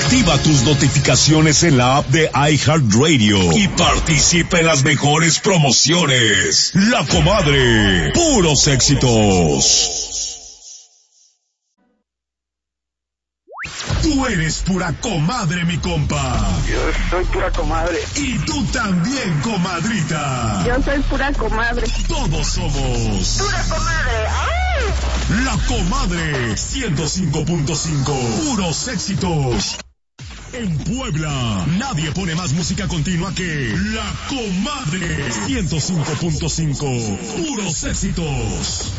Activa tus notificaciones en la app de iHeartRadio y participa en las mejores promociones. La Comadre, puros éxitos. Tú eres pura comadre, mi compa. Yo soy pura comadre. Y tú también, comadrita. Yo soy pura comadre. Todos somos pura comadre. ¡Ay! La Comadre 105.5. Puros éxitos. En Puebla, nadie pone más música continua que La Comadre 105.5. Puros éxitos.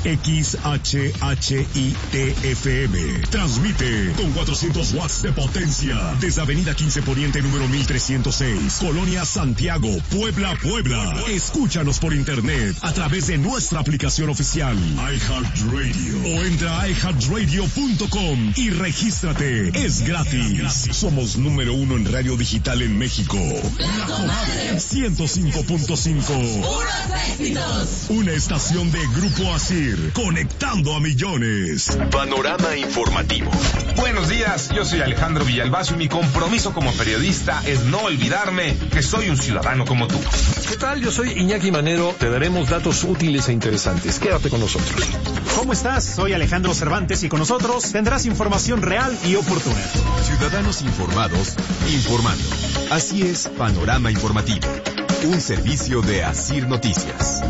XHHITFM. Transmite con 400 watts de potencia desde Avenida 15 Poniente número 1306, Colonia Santiago, Puebla, Puebla. Escúchanos por internet a través de nuestra aplicación oficial iHeartRadio o entra a iHeartRadio.com y regístrate. Es gratis. Somos número 1 en radio digital en México. La Comadre 105.5. Puros éxitos. Una estación de Grupo Asir, conectando a millones. Panorama informativo. Buenos días, yo soy Alejandro Villalbazo y mi compromiso como periodista es no olvidarme que soy un ciudadano como tú. ¿Qué tal? Yo soy Iñaki Manero. Te daremos datos útiles e interesantes. Quédate con nosotros. ¿Cómo estás? Soy Alejandro Cervantes y con nosotros tendrás información real y oportuna. Ciudadanos informados, informando. Así es, Panorama Informativo. Un servicio de Asir Noticias.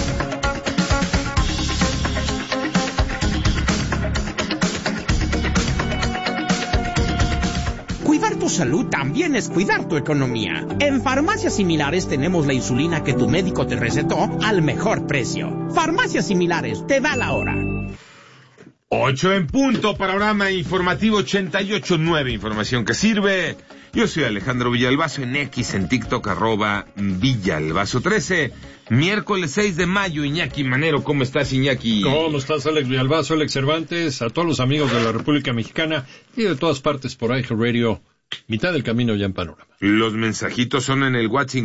Cuidar tu salud también es cuidar tu economía. En Farmacias Similares tenemos la insulina que tu médico te recetó al mejor precio. Farmacias Similares, te da la hora. 8 en punto, Panorama Informativo 88.9, información que sirve. Yo soy Alejandro Villalbazo en X, en TikTok, @Villalbazo13. Miércoles 6 de mayo, Iñaki Manero, ¿cómo estás, Iñaki? ¿Cómo estás, Alex Villalbazo, Alex Cervantes? A todos los amigos de la República Mexicana y de todas partes por iHeartRadio. Mitad del camino ya en Panorama. Los mensajitos son en el WhatsApp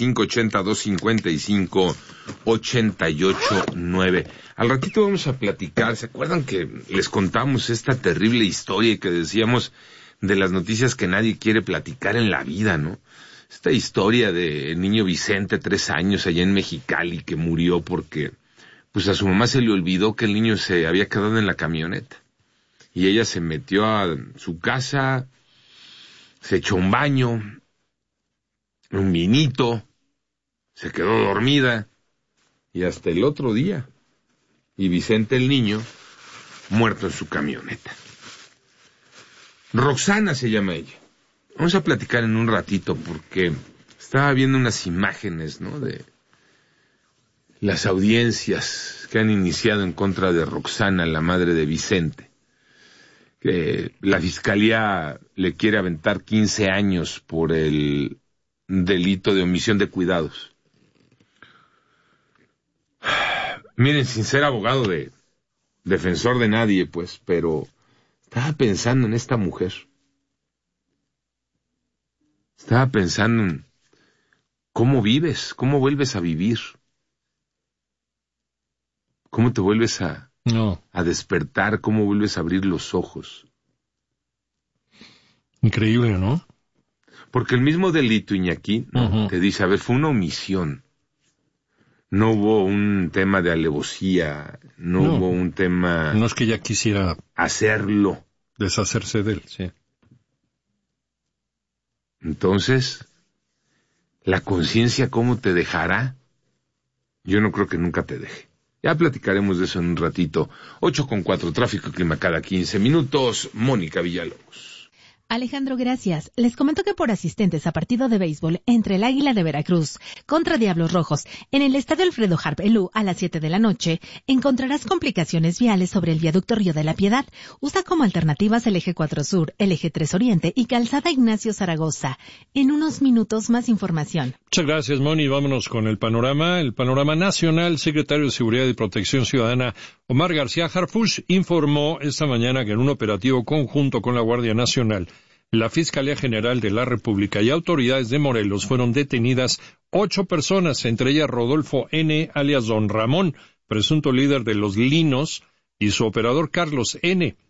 5580-255-88.9. Al ratito vamos a platicar. ¿Se acuerdan que les contamos esta terrible historia que decíamos de las noticias que nadie quiere platicar en la vida, ¿no? Esta historia del niño Vicente, 3 años, allá en Mexicali, que murió porque pues a su mamá se le olvidó que el niño se había quedado en la camioneta. Y ella se metió a su casa, se echó un baño, un vinito, se quedó dormida, y hasta el otro día. Y Vicente, el niño, muerto en su camioneta. Roxana se llama ella. Vamos a platicar en un ratito porque estaba viendo unas imágenes, ¿no?, de las audiencias que han iniciado en contra de Roxana, la madre de Vicente. Que la fiscalía le quiere aventar 15 años por el delito de omisión de cuidados. Miren, sin ser abogado de defensor de nadie, pues, pero estaba pensando en esta mujer. Estaba pensando en cómo vives, cómo vuelves a vivir. Cómo te vuelves a despertar, cómo vuelves a abrir los ojos. Increíble, ¿no? Porque el mismo delito, Iñaki, ¿no?, te dice, a ver, fue una omisión. No hubo un tema de alevosía, no hubo un tema... No es que ella quisiera... hacerlo. Deshacerse de él, sí. Entonces, ¿la conciencia cómo te dejará? Yo no creo que nunca te deje. Ya platicaremos de eso en un ratito. 8:04, tráfico y clima cada 15 minutos. Mónica Villalobos. Alejandro, gracias. Les comento que por asistentes a partido de béisbol entre el Águila de Veracruz contra Diablos Rojos en el Estadio Alfredo Harp Elú a las 7 de la noche, encontrarás complicaciones viales sobre el viaducto Río de la Piedad. Usa como alternativas el Eje 4 Sur, el Eje 3 Oriente y Calzada Ignacio Zaragoza. En unos minutos más información. Muchas gracias, Moni. Vámonos con el panorama. El panorama nacional. Secretario de Seguridad y Protección Ciudadana, Omar García Harfuch, informó esta mañana que en un operativo conjunto con la Guardia Nacional, la Fiscalía General de la República y autoridades de Morelos fueron detenidas 8 personas, entre ellas Rodolfo N., alias Don Ramón, presunto líder de los Linos, y su operador Carlos N.,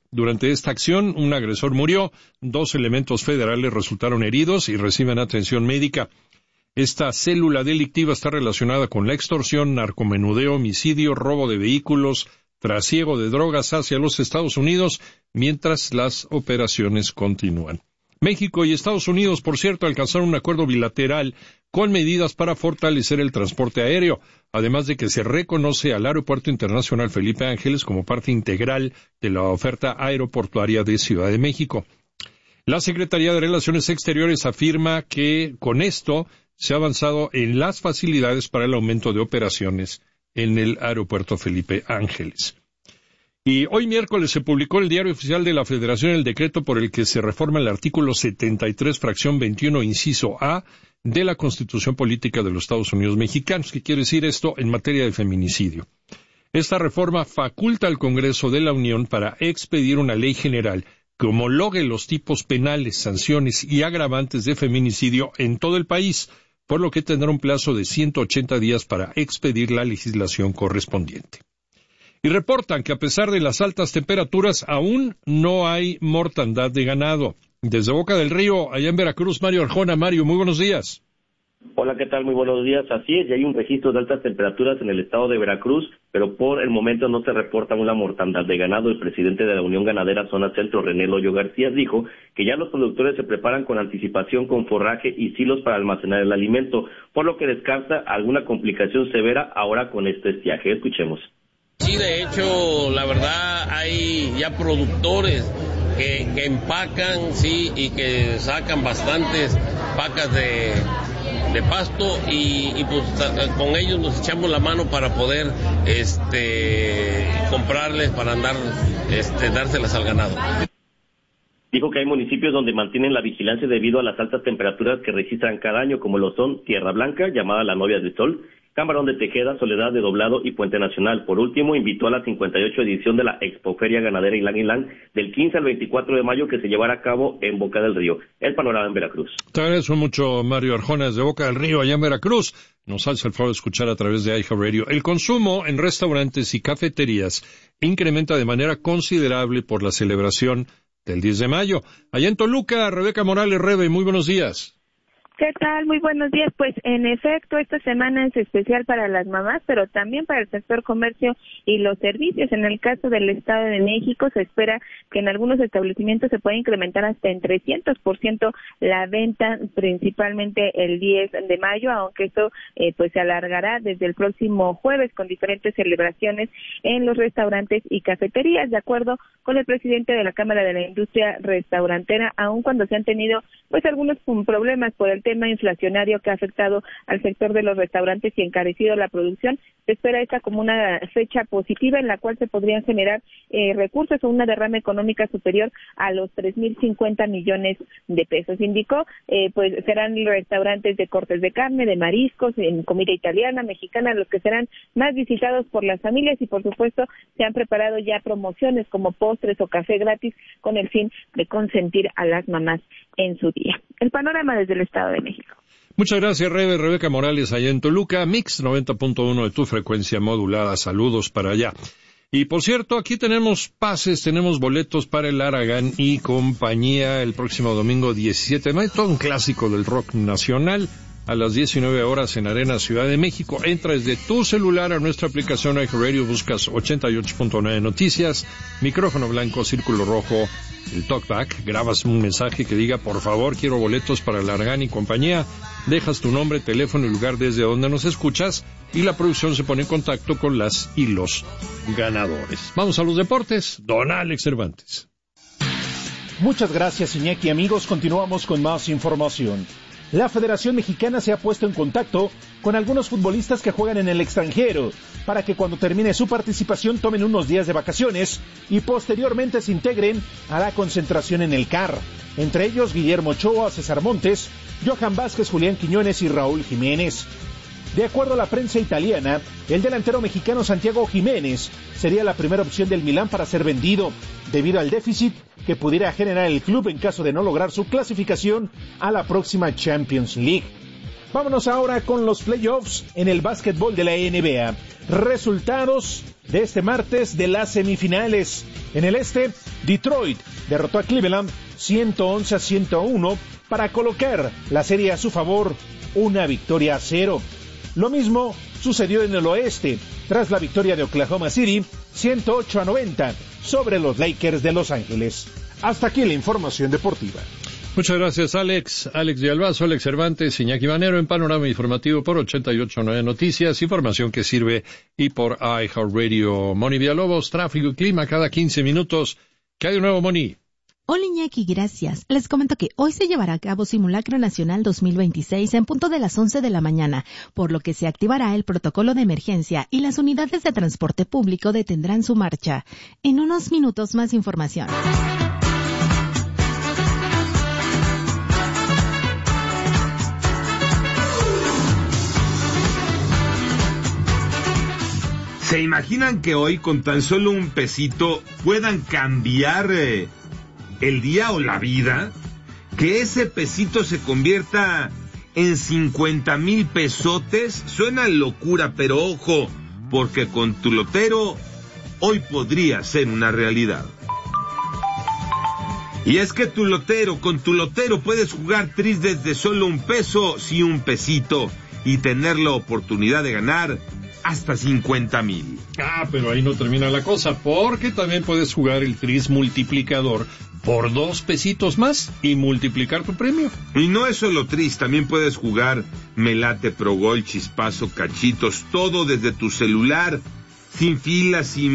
Durante esta acción, un agresor murió, 2 elementos federales resultaron heridos y reciben atención médica. Esta célula delictiva está relacionada con la extorsión, narcomenudeo, homicidio, robo de vehículos, trasiego de drogas hacia los Estados Unidos, mientras las operaciones continúan. México y Estados Unidos, por cierto, alcanzaron un acuerdo bilateral con medidas para fortalecer el transporte aéreo, además de que se reconoce al Aeropuerto Internacional Felipe Ángeles como parte integral de la oferta aeroportuaria de Ciudad de México. La Secretaría de Relaciones Exteriores afirma que con esto se ha avanzado en las facilidades para el aumento de operaciones en el Aeropuerto Felipe Ángeles. Y hoy miércoles se publicó en el Diario Oficial de la Federación el decreto por el que se reforma el artículo 73, fracción 21, inciso A, de la Constitución Política de los Estados Unidos Mexicanos. ¿Qué quiere decir esto en materia de feminicidio? Esta reforma faculta al Congreso de la Unión para expedir una ley general que homologue los tipos penales, sanciones y agravantes de feminicidio en todo el país, por lo que tendrá un plazo de 180 días para expedir la legislación correspondiente. Y reportan que a pesar de las altas temperaturas, aún no hay mortandad de ganado. Desde Boca del Río, allá en Veracruz, Mario Arjona. Mario, muy buenos días. Hola, ¿qué tal? Muy buenos días. Así es, ya hay un registro de altas temperaturas en el estado de Veracruz, pero por el momento no se reporta una mortandad de ganado. El presidente de la Unión Ganadera Zona Centro, René Loyo García, dijo que ya los productores se preparan con anticipación con forraje y silos para almacenar el alimento, por lo que descarta alguna complicación severa ahora con este estiaje. Escuchemos. Sí, de hecho, la verdad, hay ya productores que empacan, sí, y que sacan bastantes vacas de pasto y pues con ellos nos echamos la mano para poder comprarles, para andar dárselas al ganado. Dijo que hay municipios donde mantienen la vigilancia debido a las altas temperaturas que registran cada año, como lo son Tierra Blanca, llamada la Novia del Sol, Camarón de Tejeda, Soledad de Doblado y Puente Nacional. Por último, invitó a la 58 edición de la Expoferia Ganadera Ilán del 15 al 24 de mayo que se llevará a cabo en Boca del Río. El panorama en Veracruz. Te agradezco mucho, Mario Arjona, desde Boca del Río, allá en Veracruz. Nos hace el favor de escuchar a través de iHeartRadio. El consumo en restaurantes y cafeterías incrementa de manera considerable por la celebración del 10 de mayo. Allá en Toluca, Rebeca Morales. Rebe, muy buenos días. ¿Qué tal? Muy buenos días. Pues en efecto, esta semana es especial para las mamás, pero también para el sector comercio y los servicios. En el caso del Estado de México, se espera que en algunos establecimientos se pueda incrementar hasta en 300% la venta, principalmente el 10 de mayo, aunque esto pues se alargará desde el próximo jueves con diferentes celebraciones en los restaurantes y cafeterías, de acuerdo con el presidente de la Cámara de la Industria Restaurantera, aun cuando se han tenido pues algunos problemas por el tema inflacionario que ha afectado al sector de los restaurantes y encarecido la producción. Se espera esta como una fecha positiva en la cual se podrían generar recursos o una derrama económica superior a los 3,050 millones de pesos. Indicó, pues serán restaurantes de cortes de carne, de mariscos, en comida italiana, mexicana, los que serán más visitados por las familias y por supuesto se han preparado ya promociones como postres o café gratis con el fin de consentir a las mamás en su día. El panorama desde el Estado de México. Muchas gracias, Rebeca Morales, allá en Toluca. Mix 90.1 de tu frecuencia modulada. Saludos para allá. Y por cierto, aquí tenemos pases, tenemos boletos para el Aragán y compañía el próximo domingo 17 de mayo. Todo un clásico del rock nacional. A las 19 horas en Arena Ciudad de México. Entra desde tu celular a nuestra aplicación iHeartRadio, buscas 88.9 Noticias, micrófono blanco, círculo rojo, el talkback, grabas un mensaje que diga, por favor, quiero boletos para el Aragán y compañía, dejas tu nombre, teléfono y lugar desde donde nos escuchas y la producción se pone en contacto con las y los ganadores. Vamos a los deportes, don Alex Cervantes. Muchas gracias, Iñaki. Amigos, continuamos con más información. La Federación Mexicana se ha puesto en contacto con algunos futbolistas que juegan en el extranjero para que cuando termine su participación tomen unos días de vacaciones y posteriormente se integren a la concentración en el CAR. Entre ellos Guillermo Ochoa, César Montes, Johan Vázquez, Julián Quiñones y Raúl Jiménez. De acuerdo a la prensa italiana, el delantero mexicano Santiago Jiménez sería la primera opción del Milán para ser vendido, debido al déficit que pudiera generar el club en caso de no lograr su clasificación a la próxima Champions League. Vámonos ahora con los playoffs en el básquetbol de la NBA. Resultados de este martes de las semifinales. En el este, Detroit derrotó a Cleveland 111-101 para colocar la serie a su favor, una victoria a 0. Lo mismo sucedió en el oeste, tras la victoria de Oklahoma City 108-90 sobre los Lakers de Los Ángeles. Hasta aquí la información deportiva. Muchas gracias, Alex. Alex de Albazo, Alex Cervantes, Iñaki Manero en Panorama Informativo por 88.9 Noticias, información que sirve y por iHeartRadio. Moni Villalobos, tráfico y clima cada 15 minutos. ¿Qué hay de nuevo, Moni? Hola Iñaki, gracias. Les comento que hoy se llevará a cabo Simulacro Nacional 2026 en punto de las 11 de la mañana, por lo que se activará el protocolo de emergencia y las unidades de transporte público detendrán su marcha. En unos minutos más información. ¿Se imaginan que hoy con tan solo un pesito puedan cambiar el día o la vida? Que ese pesito se convierta en 50,000 pesotes. Suena locura, pero ojo, porque con tu lotero hoy podría ser una realidad. Y es que con tu lotero puedes jugar tris desde solo un peso, sí, un pesito, y tener la oportunidad de ganar hasta 50,000. Pero ahí no termina la cosa, porque también puedes jugar el tris multiplicador por 2 pesitos más y multiplicar tu premio. Y no es solo tris, también puedes jugar Melate, Pro Gol, Chispazo, Cachitos, todo desde tu celular, sin filas, sin